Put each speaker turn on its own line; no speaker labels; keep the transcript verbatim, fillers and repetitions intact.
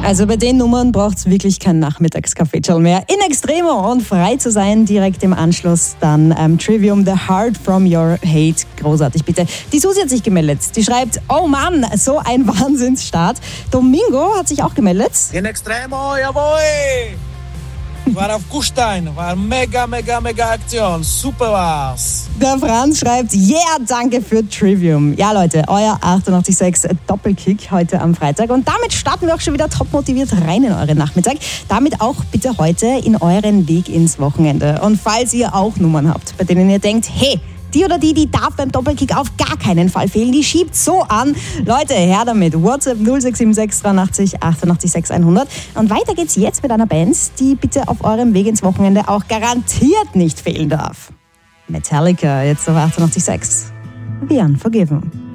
Also bei den Nummern braucht es wirklich kein Nachmittagskaffee-Chill mehr. In Extremo und frei zu sein, direkt im Anschluss dann ähm, Trivium, The Heart from Your Hate. Großartig, bitte. Die Susi hat sich gemeldet. Die schreibt, oh Mann, so ein Wahnsinnsstart. Domingo hat sich auch gemeldet.
In Extremo, jawohl! War auf Kuhstein, war mega, mega, mega Aktion. Super war's.
Der Franz schreibt, yeah, danke für Trivium. Ja Leute, euer achtundachtzig Komma sechs Doppelkick heute am Freitag. Und damit starten wir auch schon wieder top motiviert rein in euren Nachmittag. Damit auch bitte heute in euren Weg ins Wochenende. Und falls ihr auch Nummern habt, bei denen ihr denkt, hey, die oder die, die darf beim Doppelkick auf gar keinen Fall fehlen. Die schiebt so an. Leute, her damit. WhatsApp null sechs sieben sechs dreiundachtzig achtundachtzig sechs hundert. Und weiter geht's jetzt mit einer Band, die bitte auf eurem Weg ins Wochenende auch garantiert nicht fehlen darf. Metallica, jetzt auf achtundachtzig Komma sechs. The Unforgiven.